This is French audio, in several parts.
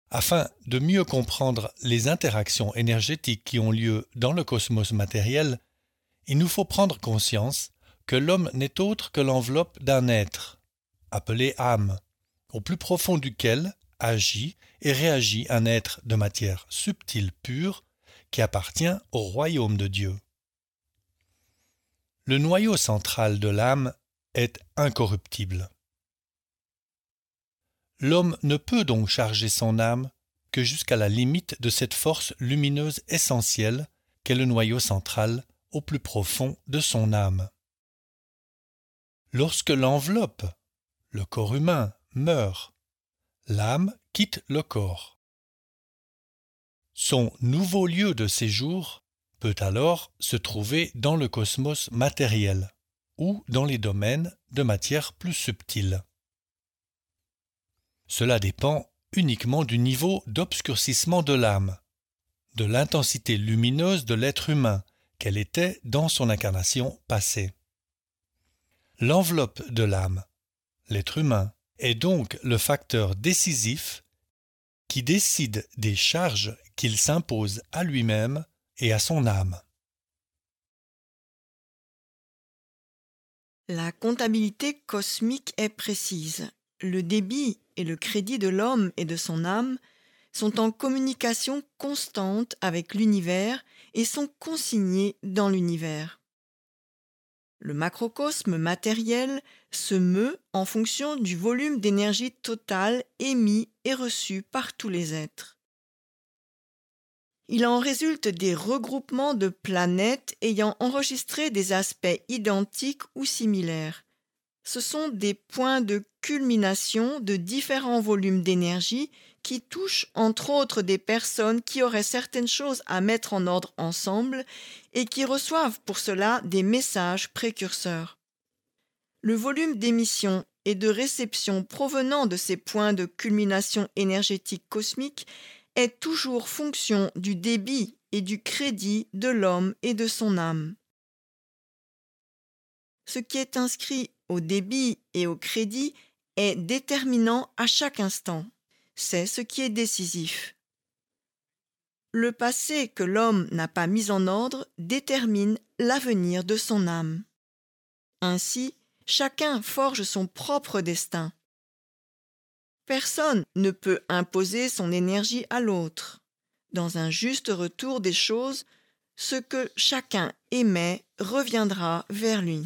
Afin de mieux comprendre les interactions énergétiques qui ont lieu dans le cosmos matériel, il nous faut prendre conscience que l'homme n'est autre que l'enveloppe d'un être, appelé âme, au plus profond duquel agit et réagit un être de matière subtile pure qui appartient au royaume de Dieu. Le noyau central de l'âme est incorruptible. L'homme ne peut donc charger son âme que jusqu'à la limite de cette force lumineuse essentielle qu'est le noyau central au plus profond de son âme. Lorsque l'enveloppe, le corps humain, meurt, l'âme quitte le corps. Son nouveau lieu de séjour peut alors se trouver dans le cosmos matériel ou dans les domaines de matière plus subtile. Cela dépend uniquement du niveau d'obscurcissement de l'âme, de l'intensité lumineuse de l'être humain qu'elle était dans son incarnation passée. L'enveloppe de l'âme, l'être humain, est donc le facteur décisif qui décide des charges qu'il s'impose à lui-même et à son âme. La comptabilité cosmique est précise. Le débit et le crédit de l'homme et de son âme sont en communication constante avec l'univers et sont consignés dans l'univers. Le macrocosme matériel se meut en fonction du volume d'énergie totale émis et reçu par tous les êtres. Il en résulte des regroupements de planètes ayant enregistré des aspects identiques ou similaires. Ce sont des points de culmination de différents volumes d'énergie qui touchent entre autres des personnes qui auraient certaines choses à mettre en ordre ensemble et qui reçoivent pour cela des messages précurseurs. Le volume d'émission et de réception provenant de ces points de culmination énergétique cosmique est toujours fonction du débit et du crédit de l'homme et de son âme. Ce qui est inscrit au débit et au crédit est déterminant à chaque instant. C'est ce qui est décisif. Le passé que l'homme n'a pas mis en ordre détermine l'avenir de son âme. Ainsi, chacun forge son propre destin. Personne ne peut imposer son énergie à l'autre. Dans un juste retour des choses, ce que chacun émet reviendra vers lui.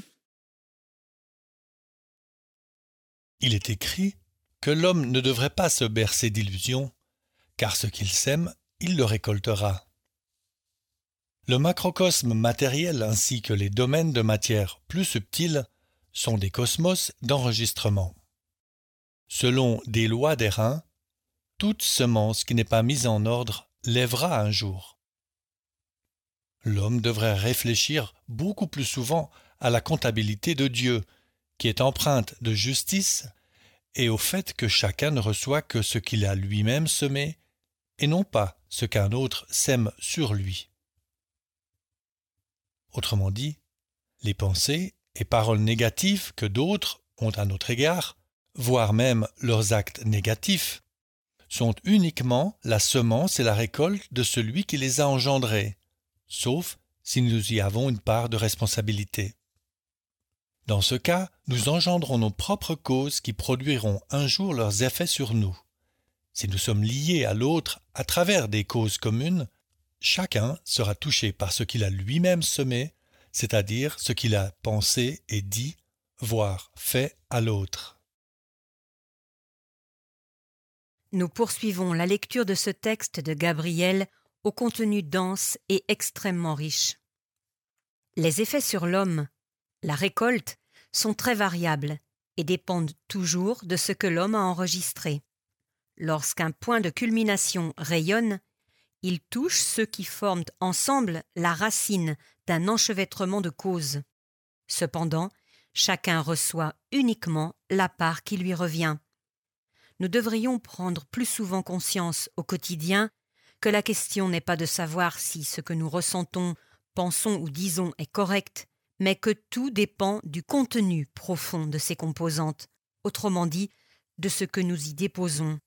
Il est écrit que l'homme ne devrait pas se bercer d'illusions, car ce qu'il sème, il le récoltera. Le macrocosme matériel ainsi que les domaines de matière plus subtils sont des cosmos d'enregistrement. Selon des lois d'airain, toute semence qui n'est pas mise en ordre lèvera un jour. L'homme devrait réfléchir beaucoup plus souvent à la comptabilité de Dieu, qui est empreinte de justice, et au fait que chacun ne reçoit que ce qu'il a lui-même semé, et non pas ce qu'un autre sème sur lui. Autrement dit, les pensées et paroles négatives que d'autres ont à notre égard, voire même leurs actes négatifs, sont uniquement la semence et la récolte de celui qui les a engendrés, sauf si nous y avons une part de responsabilité. Dans ce cas, nous engendrons nos propres causes qui produiront un jour leurs effets sur nous. Si nous sommes liés à l'autre à travers des causes communes, chacun sera touché par ce qu'il a lui-même semé, c'est-à-dire ce qu'il a pensé et dit, voire fait à l'autre. Nous poursuivons la lecture de ce texte de Gabriel au contenu dense et extrêmement riche. Les effets sur l'homme, la récolte, sont très variables et dépendent toujours de ce que l'homme a enregistré. Lorsqu'un point de culmination rayonne, il touche ceux qui forment ensemble la racine d'un enchevêtrement de causes. Cependant, chacun reçoit uniquement la part qui lui revient. Nous devrions prendre plus souvent conscience au quotidien que la question n'est pas de savoir si ce que nous ressentons, pensons ou disons est correct, mais que tout dépend du contenu profond de ces composantes, autrement dit, de ce que nous y déposons.